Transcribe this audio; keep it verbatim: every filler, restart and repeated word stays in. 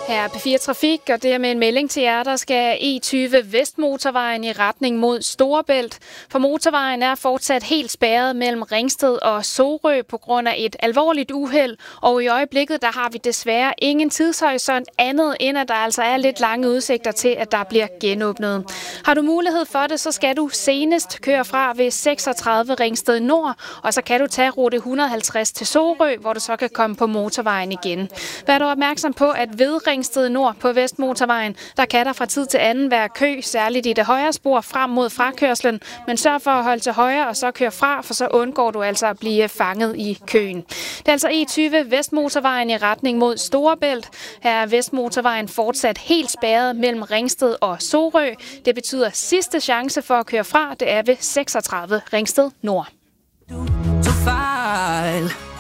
Her er P fire Trafik, og det er med en melding til jer, der skal E tyve Vestmotorvejen i retning mod Storebælt. For motorvejen er fortsat helt spærret mellem Ringsted og Sorø på grund af et alvorligt uheld. Og i øjeblikket der har vi desværre ingen tidshorisont andet, end at der altså er lidt lange udsigter til, at der bliver genåbnet. Har du mulighed for det, så skal du senest køre fra ved seksogtredive Ringsted Nord, og så kan du tage rute et hundrede og halvtreds til Sorø, hvor du så kan komme på motorvejen igen. Vær dog opmærksom på, at ved Ringsted Nord på Vestmotorvejen, der kan der fra tid til anden være kø, særligt i det højre spor frem mod frakørslen, men sørg for at holde til højre og så køre fra, for så undgår du altså at blive fanget i køen. Det er altså E tyve Vestmotorvejen i retning mod Storebælt. Her er Vestmotorvejen fortsat helt spærret mellem Ringsted og Sorø. Det betyder sidste chance for at køre fra, det er ved seksogtredive Ringsted Nord. Du, du fejl.